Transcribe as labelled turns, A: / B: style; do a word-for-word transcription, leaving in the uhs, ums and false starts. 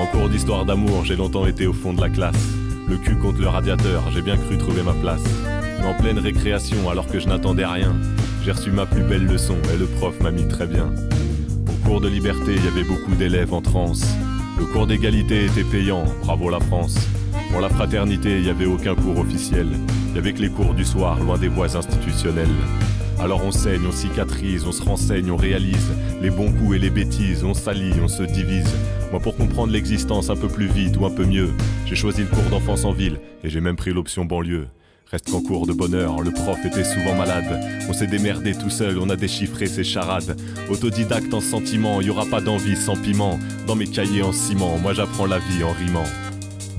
A: cours d'histoire d'amour, j'ai longtemps été au fond de la classe. Le cul contre le radiateur, j'ai bien cru trouver ma place. Mais en pleine récréation, alors que je n'attendais rien, j'ai reçu ma plus belle leçon et le prof m'a mis très bien. Au cours de liberté, il y avait beaucoup d'élèves en transe. Le cours d'égalité était payant, bravo la France. Pour la fraternité, il n'y avait aucun cours officiel. Il n'y avait que les cours du soir, loin des voies institutionnelles. Alors on saigne, on cicatrise, on se renseigne, on réalise les bons coups et les bêtises, on s'allie, on se divise. Moi pour comprendre l'existence un peu plus vite ou un peu mieux, j'ai choisi le cours d'enfance en ville et j'ai même pris l'option banlieue. Reste qu'en cours de bonheur, le prof était souvent malade. On s'est démerdé tout seul, on a déchiffré ses charades. Autodidacte en sentiment, y aura pas d'envie sans piment. Dans mes cahiers en ciment, moi j'apprends la vie en rimant.